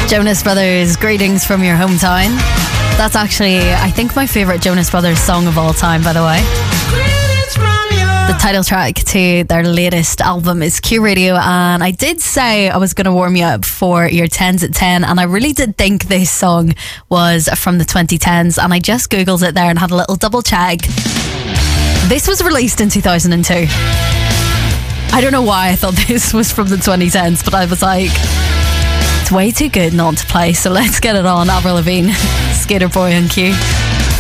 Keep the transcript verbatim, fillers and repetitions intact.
Jonas Brothers, Greetings from Your Hometown. That's actually, I think, my favourite Jonas Brothers song of all time, by the way. The title track to their latest album is Q Radio, and I did say I was going to warm you up for your tens at ten, and I really did think this song was from the twenty tens, and I just googled it there and had a little double check. This was released in two thousand two. I don't know why I thought this was from the twenty tens, but I was like, it's way too good not to play, so let's get it on. Avril Lavigne, Skater Boy on Q.